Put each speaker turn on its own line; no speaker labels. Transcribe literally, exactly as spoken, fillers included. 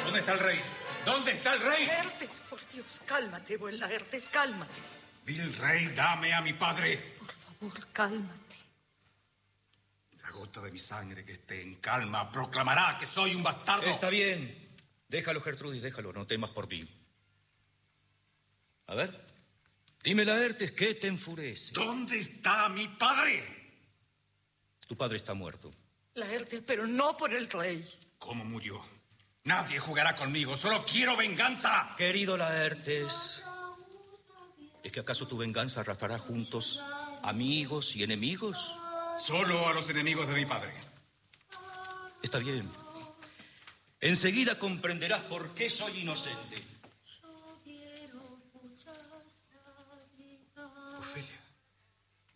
¿Dónde está el rey? ¿Dónde está el rey?
Laertes, por Dios, cálmate, buen Laertes, cálmate.
Vil rey, dame a mi padre.
Por favor, cálmate.
La gota de mi sangre que esté en calma proclamará que soy un bastardo.
Está bien. Déjalo, Gertrudis, déjalo. No temas por mí. A ver, dime, Laertes, ¿qué te enfurece?
¿Dónde está mi padre?
Tu padre está muerto.
Laertes, pero no por el rey.
¿Cómo murió? Nadie jugará conmigo, solo quiero venganza.
Querido Laertes, ¿es que acaso tu venganza arrastrará juntos amigos y enemigos?
Solo a los enemigos de mi padre.
Está bien. Enseguida comprenderás por qué soy inocente.